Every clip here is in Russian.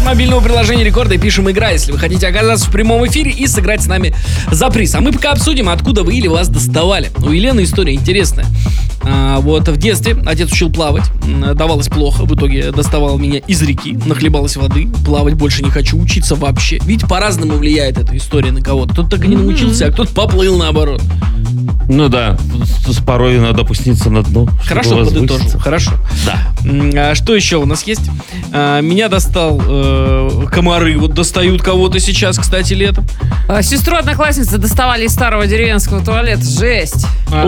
мобильного приложения Рекорда и пишем «Игра», если вы хотите оказаться в прямом эфире и сыграть с нами за приз. А мы пока обсудим, откуда вы или вас доставали. У Елены история интересная. Вот в детстве отец учил плавать, давалось плохо, в итоге доставал меня из реки, нахлебалась воды, плавать больше не хочу, учиться вообще. Ведь по-разному влияет эта история на кого-то. Кто-то так и не научился, а кто-то поплыл наоборот. Ну да, порой надо опуститься на дно. Хорошо подытожил, хорошо. Да. Что еще у нас есть? Меня достал комары, вот достают кого-то сейчас, кстати, летом. Сестру одноклассницы доставали из старого деревенского туалета, жесть.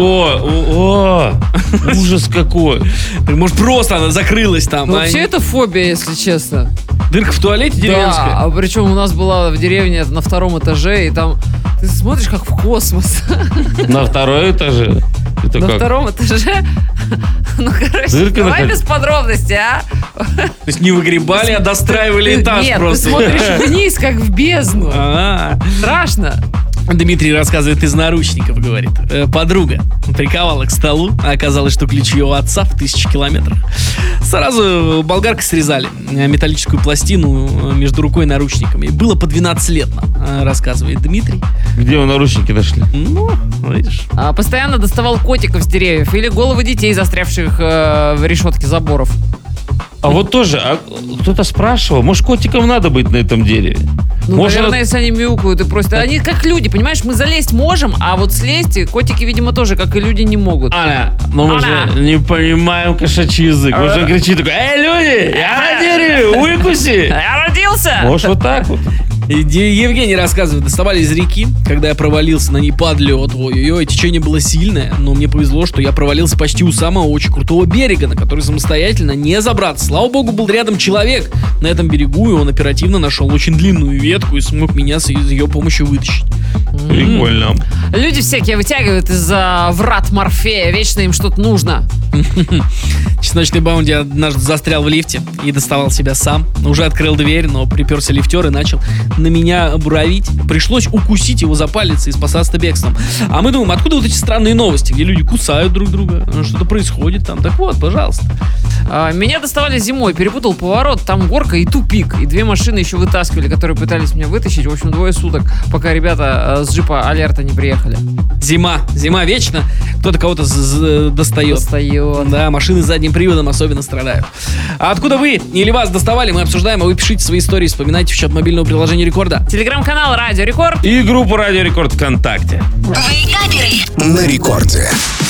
Ужас какой. Может, просто она закрылась там. Вообще это фобия, если честно. Дырка в туалете деревенская? Да, а причем у нас была в деревне на 2-м этаже, и там ты смотришь как в космос. На 2-м этаже? Это на как? 2-м этаже? Ну, короче, Дырка давай без подробностей, а? То есть не выгребали, а достраивали этаж просто. Нет, ты смотришь вниз, как в бездну. Страшно. Дмитрий рассказывает из наручников, говорит. Подруга приковала к столу, а оказалось, что ключи у отца в 1000 километрах. Сразу болгаркой срезали металлическую пластину между рукой и наручниками. Было по 12 лет, рассказывает Дмитрий. Где вы наручники нашли? Ну, видишь. Постоянно доставал котиков с деревьев или головы детей, застрявших в решетке заборов. А вот тоже, кто-то спрашивал, может, котикам надо быть на этом дереве? Ну, может, наверное, если они мяукают и просто... Они как люди, понимаешь, мы залезть можем, а вот слезть котики, видимо, тоже, как и люди, не могут. Но мы же не понимаем кошачий язык. Может, он кричит такой: «Эй, люди, я на дереве, выкуси!» Я родился! Может, вот так вот. Евгений рассказывает, доставали из реки, когда я провалился на ней под лед. Ой-ой-ой, течение было сильное, но мне повезло, что я провалился почти у самого очень крутого берега, на который самостоятельно не забраться. Слава богу, был рядом человек на этом берегу, и он оперативно нашел очень длинную ветку и смог меня с ее помощью вытащить. Прикольно. Люди всякие вытягивают из-за врат Морфея, вечно им что-то нужно. Чесночный Баунти однажды застрял в лифте и доставал себя сам. Уже открыл дверь, но приперся лифтер и начал на меня буравить. Пришлось укусить его за палец и спасаться бегством. А мы думаем, откуда вот эти странные новости, где люди кусают друг друга, что-то происходит там. Так вот, пожалуйста. Меня доставали зимой, перепутал поворот, там горка и тупик. И 2 машины еще вытаскивали, которые пытались меня вытащить. В общем, 2 суток, пока ребята с джипа Алерта не приехали. Зима вечно. Кто-то кого-то достает. Да, машины с задним приводом особенно страдают. А откуда вы или вас доставали, мы обсуждаем, а вы пишите свои истории, вспоминайте в чат мобильного приложения Рекорда. Телеграм-канал Радио Рекорд. И группа Радио Рекорд ВКонтакте. На Рекорде.